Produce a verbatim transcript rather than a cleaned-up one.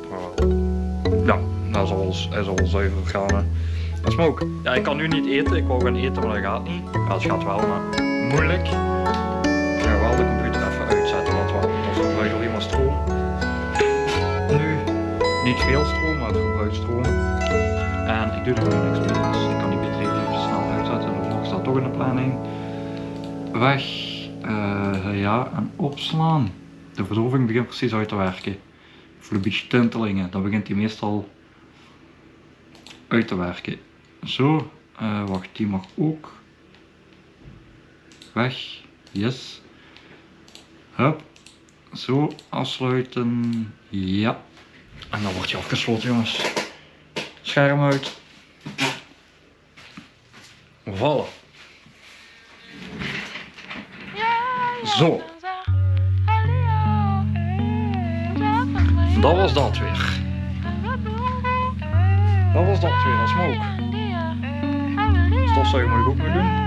Maar ja, dat zal wel, hij zal wel zuiver gaan. Hè. Dat is ook. Ja, ik kan nu niet eten. Ik wou gaan eten, maar dat gaat niet. Ja, het gaat wel, maar moeilijk. Ik ga wel de computer even uitzetten, want het verbruikt alleen maar stroom. Nu niet veel stroom, maar het verbruikt stroom. En ik doe er nu niks mee, dus ik kan die batterij even snel uitzetten. De vlog staat toch in de planning. Weg. Uh, ja, en opslaan. De verdoving begint precies uit te werken. Ik voel een beetje tintelingen, dan begint die meestal uit te werken. Zo, uh, wacht, die mag ook weg. Yes. Hup. Zo, afsluiten. Ja. En dan wordt hij afgesloten, jongens. Scherm uit. Voilà. Zo. Dat was dat weer. Dat was dat weer, dat smoke. Stofzuigen moet ik ook nog doen.